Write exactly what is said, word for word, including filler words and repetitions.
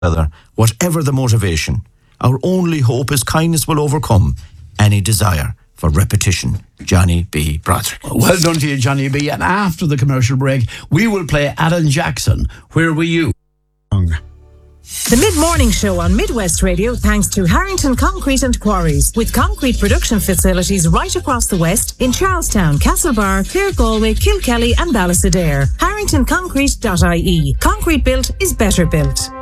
other, whatever the motivation. Our only hope is kindness will overcome any desire for repetition. Johnny B. Broderick. Well done to you, Johnny B. And after the commercial break, we will play Alan Jackson. Where Were You? The Mid-Morning Show on Midwest Radio, thanks to Harrington Concrete and Quarries, with concrete production facilities right across the West in Charlestown, Castlebar, Clare Galway, Kilkelly and Ballysadare. harrington concrete dot I E. Concrete built is better built.